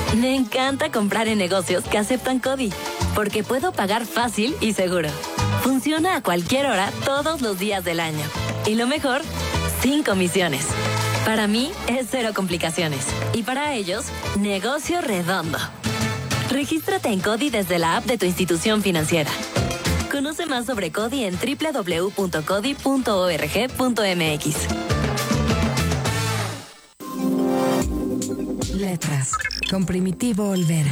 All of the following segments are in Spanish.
Me encanta comprar en negocios que aceptan CODI, porque puedo pagar fácil y seguro. Funciona a cualquier hora, todos los días del año. Y lo mejor, sin comisiones. Para mí es cero complicaciones. Y para ellos, negocio redondo. Regístrate en CODI desde la app de tu institución financiera. Conoce más sobre CODI en www.codi.org.mx. Letras, con Primitivo Olvera.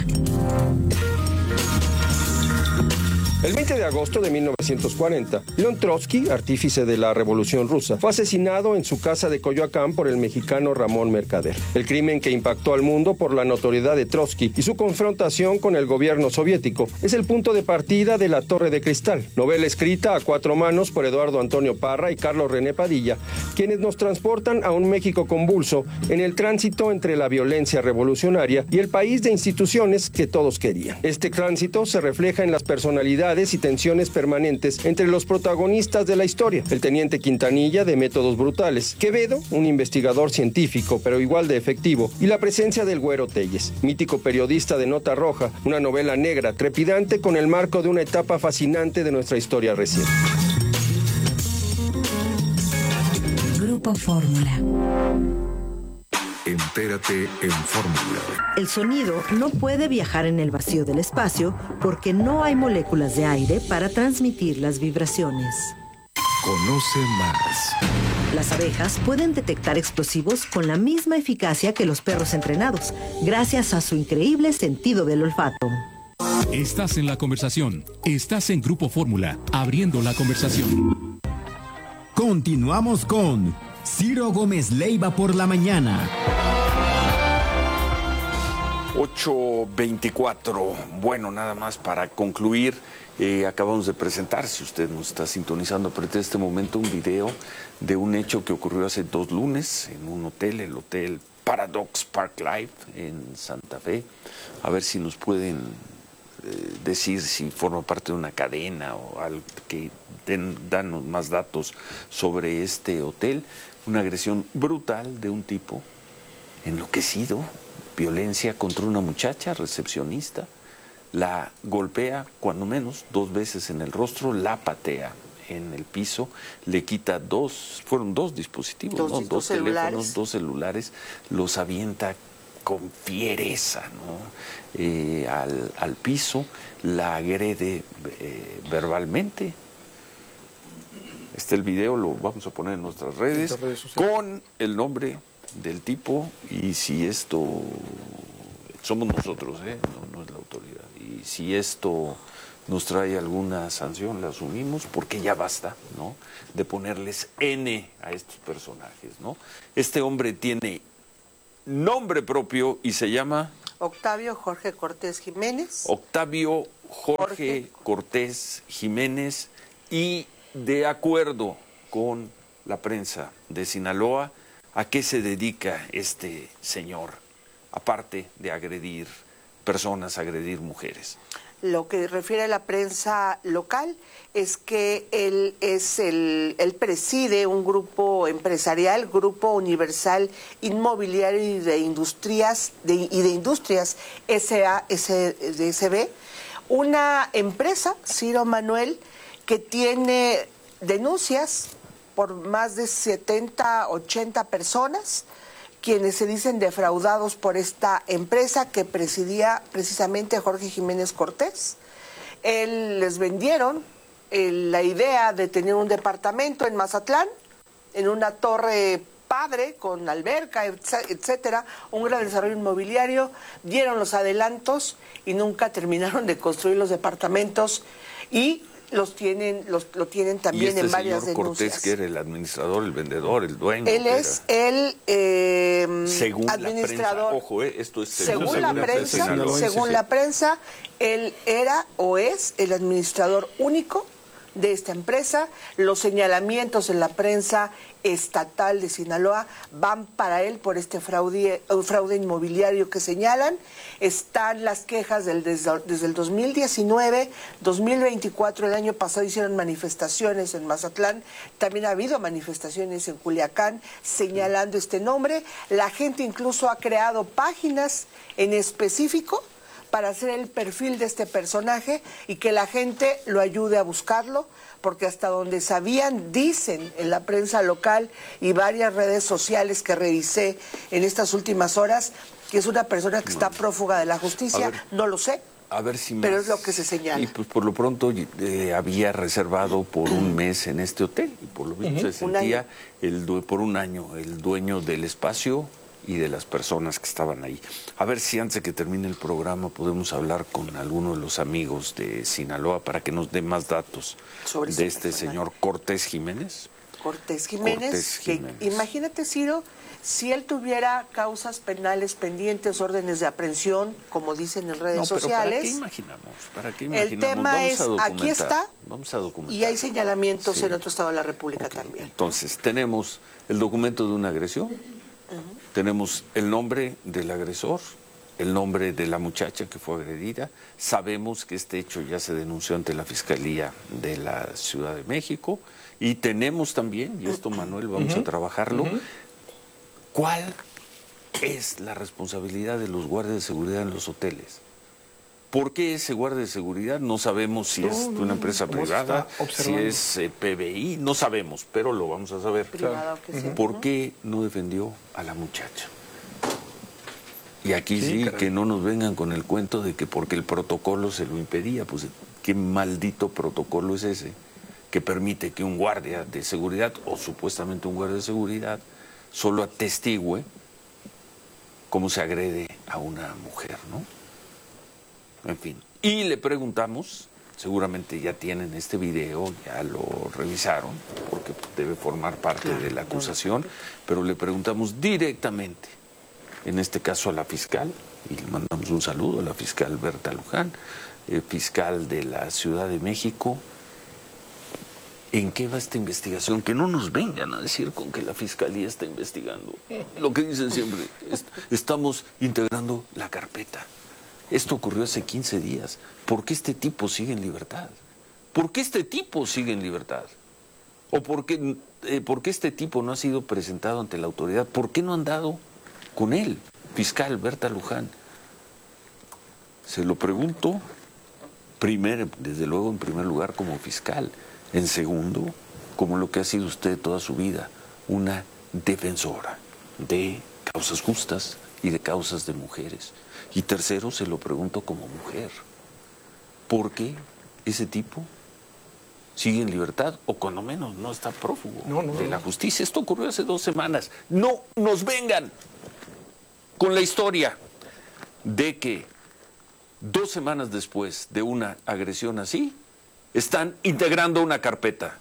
El 20 de agosto de 1940, León Trotsky, artífice de la Revolución Rusa, fue asesinado en su casa de Coyoacán por el mexicano Ramón Mercader. El crimen que impactó al mundo por la notoriedad de Trotsky y su confrontación con el gobierno soviético es el punto de partida de La Torre de Cristal, novela escrita a cuatro manos por Eduardo Antonio Parra y Carlos René Padilla, quienes nos transportan a un México convulso en el tránsito entre la violencia revolucionaria y el país de instituciones que todos querían. Este tránsito se refleja en las personalidades y tensiones permanentes entre los protagonistas de la historia. El teniente Quintanilla, de métodos brutales; Quevedo, un investigador científico pero igual de efectivo; y la presencia del Güero Telles, mítico periodista de nota roja, una novela negra, trepidante con el marco de una etapa fascinante de nuestra historia reciente. Grupo Fórmula. Entérate en Fórmula. El sonido no puede viajar en el vacío del espacio porque no hay moléculas de aire para transmitir las vibraciones. Conoce más. Las abejas pueden detectar explosivos con la misma eficacia que los perros entrenados, gracias a su increíble sentido del olfato. Estás en la conversación. Estás en Grupo Fórmula, abriendo la conversación. Continuamos con Ciro Gómez Leiva por la mañana. 8:24. Bueno, nada más para concluir, acabamos de presentar, si usted nos está sintonizando a este momento, un video de un hecho que ocurrió hace 2 lunes en un hotel, el Hotel Paradox Park Life en Santa Fe. A ver si nos pueden decir si forma parte de una cadena o algo, que danos más datos sobre este hotel. Una agresión brutal de un tipo enloquecido, violencia contra una muchacha recepcionista, la golpea cuando menos 2 veces en el rostro, la patea en el piso, le quita fueron 2 dispositivos, ¿no? 2 teléfonos, 2 celulares, los avienta con fiereza, ¿no? Al piso, la agrede verbalmente. El video lo vamos a poner en nuestras redes con el nombre del tipo, y si esto somos nosotros, no es la autoridad, y si esto nos trae alguna sanción la asumimos, porque ya basta, ¿no?, de ponerles N a estos personajes, ¿no? Este hombre tiene nombre propio y se llama Octavio Jorge Cortés Jiménez. Octavio Jorge Cortés Jiménez, y de acuerdo con la prensa de Sinaloa, ¿a qué se dedica este señor? Aparte de agredir personas, agredir mujeres. Lo que refiere a la prensa local es que él preside un grupo empresarial, Grupo Universal Inmobiliario y de Industrias SASB, una empresa, Ciro Manuel, que tiene denuncias por más de 70, 80 personas, quienes se dicen defraudados por esta empresa que presidía precisamente Jorge Jiménez Cortés. Les vendieron la idea de tener un departamento en Mazatlán, en una torre padre, con alberca, etcétera, un gran desarrollo inmobiliario, dieron los adelantos y nunca terminaron de construir los departamentos, y lo tienen también en varias denuncias. Cortés, que era el administrador, el vendedor, el dueño. Él es el según administrador. La prensa, ojo, esto es según la prensa, él era o es el administrador único de esta empresa. Los señalamientos en la prensa estatal de Sinaloa van para él por este fraude inmobiliario que señalan. Están las quejas desde el 2019, 2024, el año pasado hicieron manifestaciones en Mazatlán, también ha habido manifestaciones en Culiacán señalando este nombre. La gente incluso ha creado páginas en específico para hacer el perfil de este personaje y que la gente lo ayude a buscarlo, porque hasta donde sabían, dicen en la prensa local y varias redes sociales que revisé en estas últimas horas, que es una persona que está prófuga de la justicia. No lo sé. A ver si pero más. Es lo que se señala. Y pues por lo pronto había reservado por un mes en este hotel y por lo mismo se sentía por un año el dueño del espacio y de las personas que estaban ahí. A ver si antes de que termine el programa podemos hablar con alguno de los amigos de Sinaloa para que nos dé más datos sobre de este señor Cortés Jiménez. Cortés Jiménez. Imagínate, Ciro, si él tuviera causas penales pendientes, órdenes de aprehensión, como dicen en redes sociales. ¿Para qué imaginamos? El tema es, aquí está, vamos a documentar. Y hay señalamientos en otro estado de la República también. Entonces, tenemos el documento de una agresión, tenemos el nombre del agresor, el nombre de la muchacha que fue agredida. Sabemos que este hecho ya se denunció ante la Fiscalía de la Ciudad de México. Y tenemos también, y esto, Manuel, vamos a trabajarlo, ¿cuál es la responsabilidad de los guardias de seguridad en los hoteles? ¿Por qué ese guardia de seguridad? No sabemos si es de una empresa privada, si es PBI, no sabemos, pero lo vamos a saber. ¿Por qué no defendió a la muchacha? Y aquí sí, que no nos vengan con el cuento de que porque el protocolo se lo impedía. Pues, ¿qué maldito protocolo es ese que permite que un guardia de seguridad, o supuestamente un guardia de seguridad, solo atestigue cómo se agrede a una mujer, ¿no? En fin. Y le preguntamos, seguramente ya tienen este video, ya lo revisaron, porque debe formar parte de la acusación, pero le preguntamos directamente, en este caso a la fiscal, y le mandamos un saludo a la fiscal Berta Luján, fiscal de la Ciudad de México. ¿En qué va esta investigación? Que no nos vengan a decir con que la Fiscalía está investigando. Lo que dicen siempre, estamos integrando la carpeta. Esto ocurrió hace 15 días. ¿Por qué este tipo sigue en libertad? ¿Por qué este tipo sigue en libertad? ¿O por qué este tipo no ha sido presentado ante la autoridad? ¿Por qué no han dado con él, fiscal Berta Luján? Se lo pregunto, desde luego en primer lugar como fiscal. En segundo, como lo que ha sido usted toda su vida, una defensora de causas justas y de causas de mujeres. Y tercero, se lo pregunto como mujer, ¿por qué ese tipo sigue en libertad o cuando menos no está prófugo de la justicia? Esto ocurrió hace 2 semanas. No nos vengan con la historia de que 2 semanas después de una agresión así, están integrando una carpeta.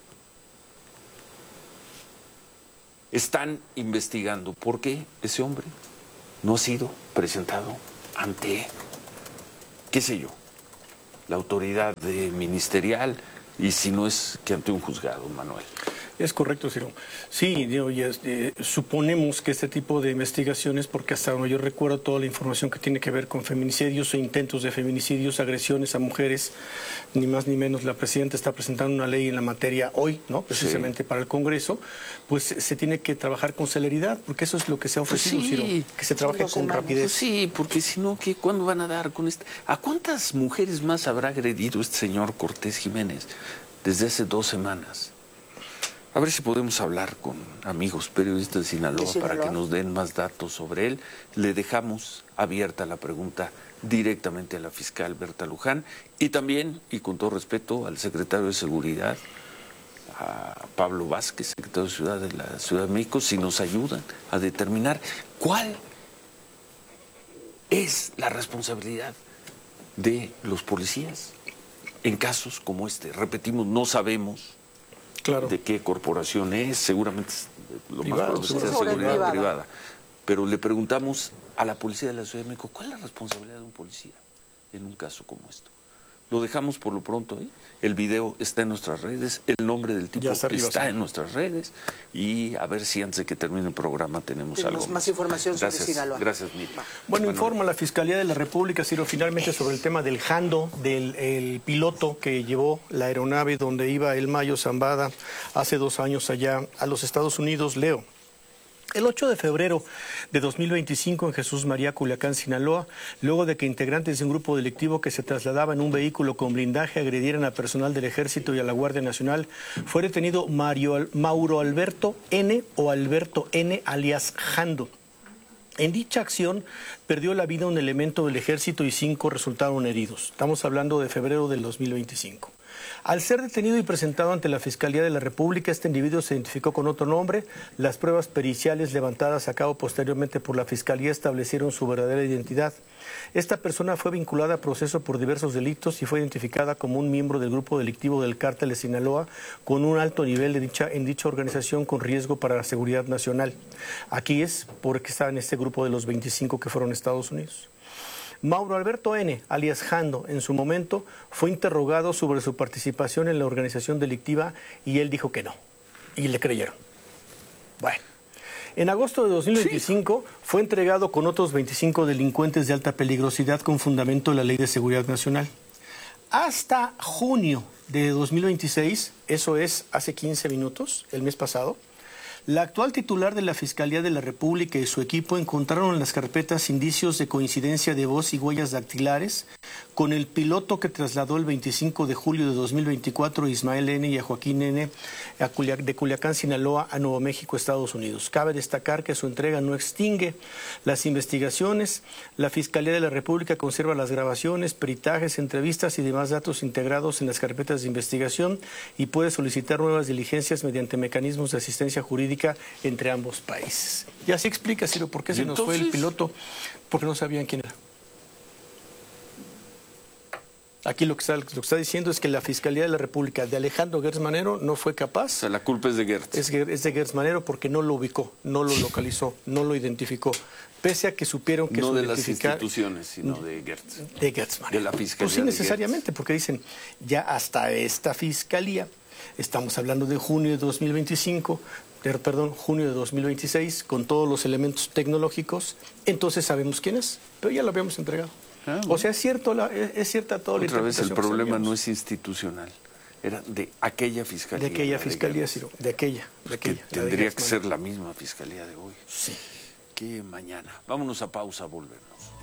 Están investigando por qué ese hombre no ha sido presentado ante, qué sé yo, la autoridad ministerial y si no es que ante un juzgado, Manuel. Es correcto, Ciro. Sí, suponemos que este tipo de investigaciones, porque hasta donde yo recuerdo toda la información que tiene que ver con feminicidios o intentos de feminicidios, agresiones a mujeres, ni más ni menos, la presidenta está presentando una ley en la materia hoy, ¿no? Precisamente para el Congreso, pues se tiene que trabajar con celeridad, porque eso es lo que se ha ofrecido, Ciro, que se trabaje con rapidez. Pues sí, porque si no, ¿cuándo van a dar con esto? ¿A cuántas mujeres más habrá agredido este señor Cortés Jiménez desde hace 2 semanas? A ver si podemos hablar con amigos periodistas de Sinaloa para que nos den más datos sobre él. Le dejamos abierta la pregunta directamente a la fiscal Berta Luján y también, y con todo respeto, al secretario de Seguridad, a Pablo Vázquez, secretario de Ciudad de la Ciudad de México, si nos ayudan a determinar cuál es la responsabilidad de los policías en casos como este. Repetimos, no sabemos de qué corporación es, seguramente lo más probable es seguridad privada. Pero le preguntamos a la policía de la Ciudad de México, ¿cuál es la responsabilidad de un policía en un caso como esto? Lo dejamos por lo pronto ahí. El video está en nuestras redes, el nombre del tipo está en nuestras redes, y a ver si antes de que termine el programa tenemos algo más información sobre Sinaloa. Gracias, Miri. Bueno, informa la Fiscalía de la República, Ciro, finalmente sobre el tema del jando, del piloto que llevó la aeronave donde iba el Mayo Zambada hace 2 años allá a los Estados Unidos. Leo. El 8 de febrero de 2025 en Jesús María, Culiacán, Sinaloa, luego de que integrantes de un grupo delictivo que se trasladaba en un vehículo con blindaje agredieran a personal del Ejército y a la Guardia Nacional, fue detenido Mauro Alberto N. o Alberto N. alias Jando. En dicha acción perdió la vida un elemento del Ejército y 5 resultaron heridos. Estamos hablando de febrero del 2025. Al ser detenido y presentado ante la Fiscalía de la República, este individuo se identificó con otro nombre. Las pruebas periciales levantadas a cabo posteriormente por la Fiscalía establecieron su verdadera identidad. Esta persona fue vinculada a proceso por diversos delitos y fue identificada como un miembro del grupo delictivo del Cártel de Sinaloa con un alto nivel en dicha organización con riesgo para la seguridad nacional. Aquí es porque está en este grupo de los 25 que fueron a Estados Unidos. Mauro Alberto N., alias Jando, en su momento fue interrogado sobre su participación en la organización delictiva y él dijo que no, y le creyeron. Bueno, en agosto de 2025 fue entregado con otros 25 delincuentes de alta peligrosidad con fundamento en la Ley de Seguridad Nacional. Hasta junio de 2026, eso es hace 15 minutos, el mes pasado, la actual titular de la Fiscalía de la República y su equipo encontraron en las carpetas indicios de coincidencia de voz y huellas dactilares con el piloto que trasladó el 25 de julio de 2024 a Ismael N. y a Joaquín N. de Culiacán, Sinaloa, a Nuevo México, Estados Unidos. Cabe destacar que su entrega no extingue las investigaciones. La Fiscalía de la República conserva las grabaciones, peritajes, entrevistas y demás datos integrados en las carpetas de investigación y puede solicitar nuevas diligencias mediante mecanismos de asistencia jurídica entre ambos países. Y así explica, Ciro, por qué se nos fue el piloto, porque no sabían quién era. Aquí lo que está diciendo es que la Fiscalía de la República de Alejandro Gertz Manero no fue capaz. O sea, la culpa es de Gertz. Es de Gertz Manero porque no lo ubicó, no lo localizó, no lo identificó. Pese a que supieron que no de las instituciones, sino de Gertz. De Gertz Manero. De la Fiscalía. Pues sí, necesariamente, porque dicen, ya hasta esta Fiscalía, estamos hablando de junio de 2025, junio de 2026, con todos los elementos tecnológicos, entonces sabemos quién es, pero ya lo habíamos entregado. O sea, es cierta toda la interpretación. Otra vez, el problema no es institucional, era de aquella Fiscalía. De aquella Fiscalía, Ciro, de aquella. Tendría que ser la misma Fiscalía de hoy. Sí. Que mañana. Vámonos a pausa, volvernos.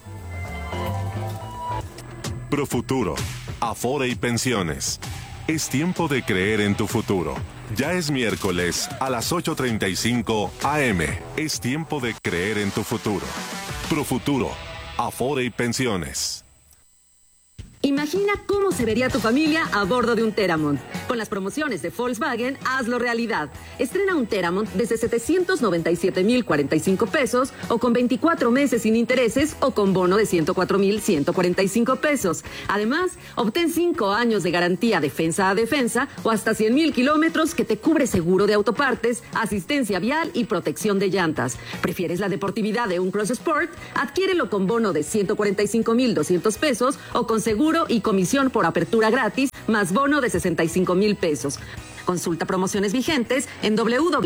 Profuturo, Afore y Pensiones. Es tiempo de creer en tu futuro. Ya es miércoles a las 8:35 AM. Es tiempo de creer en tu futuro. Profuturo, Afore y Pensiones. Imagina cómo se vería tu familia a bordo de un Teramont. Con las promociones de Volkswagen, hazlo realidad. Estrena un Teramont desde 797,045 pesos o con 24 meses sin intereses o con bono de 104,145 pesos. Además, obtén 5 años de garantía defensa a defensa o hasta 100,000 kilómetros que te cubre seguro de autopartes, asistencia vial y protección de llantas. ¿Prefieres la deportividad de un Cross Sport? Adquiérelo con bono de 145,200 pesos o con seguro y comisión por apertura gratis, más bono de 65,000 pesos. Consulta promociones vigentes en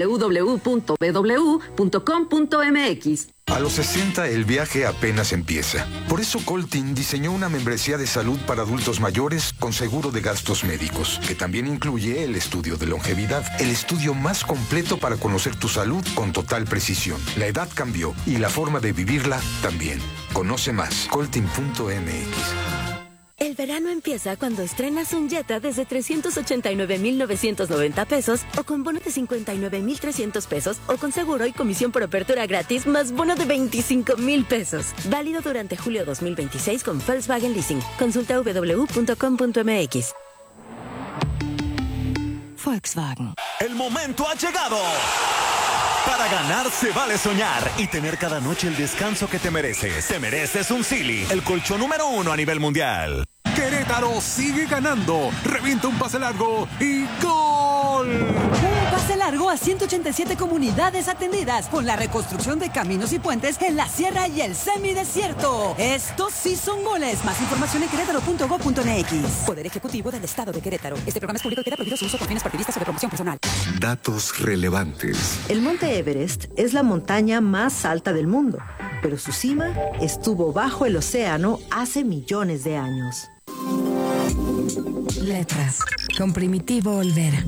www.bw.com.mx. A los 60 el viaje apenas empieza. Por eso Coltin diseñó una membresía de salud para adultos mayores con seguro de gastos médicos, que también incluye el estudio de longevidad, el estudio más completo para conocer tu salud con total precisión. La edad cambió y la forma de vivirla también. Conoce más, coltin.mx. El verano empieza cuando estrenas un Jetta desde 389,990 pesos o con bono de 59,300 pesos o con seguro y comisión por apertura gratis más bono de 25,000 pesos. Válido durante julio 2026 con Volkswagen Leasing. Consulta www.com.mx. Volkswagen. El momento ha llegado. Para ganar se vale soñar y tener cada noche el descanso que te mereces. Te mereces un Sealy, el colchón número 1 a nivel mundial. Querétaro sigue ganando. Revienta un pase largo y ¡gol! Un pase largo cargo a 187 comunidades atendidas con la reconstrucción de caminos y puentes en la sierra y el semidesierto. Estos sí son goles. Más información en querétaro.gov.mx. Poder Ejecutivo del Estado de Querétaro. Este programa es público y queda prohibido su uso con fines partidistas o de promoción personal. Datos relevantes. El monte Everest es la montaña más alta del mundo, pero su cima estuvo bajo el océano hace millones de años. Letras con Primitivo Olvera.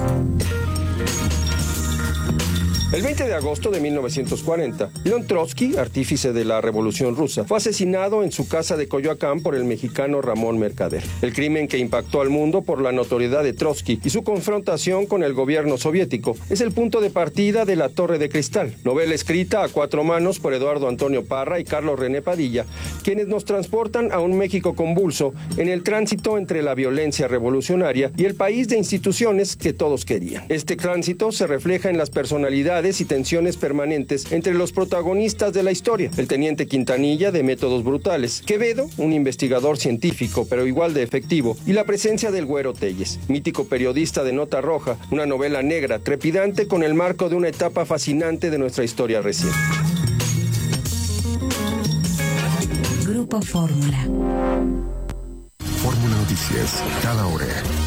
El 20 de agosto de 1940, León Trotsky, artífice de la Revolución Rusa, fue asesinado en su casa de Coyoacán por el mexicano Ramón Mercader. El crimen que impactó al mundo por la notoriedad de Trotsky y su confrontación con el gobierno soviético es el punto de partida de La Torre de Cristal, novela escrita a cuatro manos por Eduardo Antonio Parra y Carlos René Padilla, quienes nos transportan a un México convulso en el tránsito entre la violencia revolucionaria y el país de instituciones que todos querían. Este tránsito se refleja en las personalidades y tensiones permanentes entre los protagonistas de la historia. El teniente Quintanilla, de métodos brutales; Quevedo, un investigador científico pero igual de efectivo; y la presencia del Güero Telles, mítico periodista de Nota Roja, una novela negra, trepidante con el marco de una etapa fascinante de nuestra historia reciente. Grupo Fórmula. Fórmula Noticias, cada hora.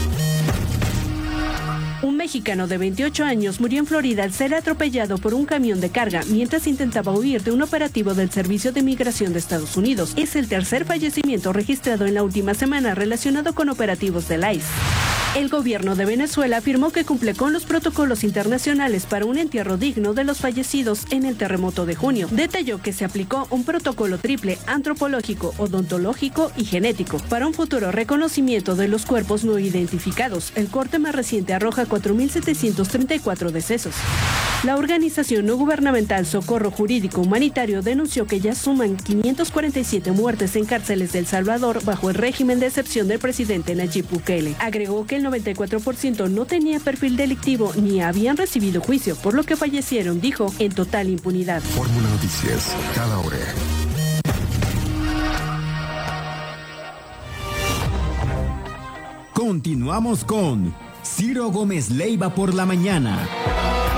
Un mexicano de 28 años murió en Florida al ser atropellado por un camión de carga mientras intentaba huir de un operativo del Servicio de Migración de Estados Unidos. Es el tercer fallecimiento registrado en la última semana relacionado con operativos del ICE. El gobierno de Venezuela afirmó que cumple con los protocolos internacionales para un entierro digno de los fallecidos en el terremoto de junio. Detalló que se aplicó un protocolo triple: antropológico, odontológico y genético, para un futuro reconocimiento de los cuerpos no identificados. El corte más reciente arroja 4.734 decesos. La organización no gubernamental Socorro Jurídico Humanitario denunció que ya suman 547 muertes en cárceles de El Salvador bajo el régimen de excepción del presidente Nayib Bukele. Agregó que el 94% no tenía perfil delictivo ni habían recibido juicio, por lo que fallecieron, dijo, en total impunidad. Fórmula Noticias, cada hora. Continuamos con Ciro Gómez Leiva por la mañana.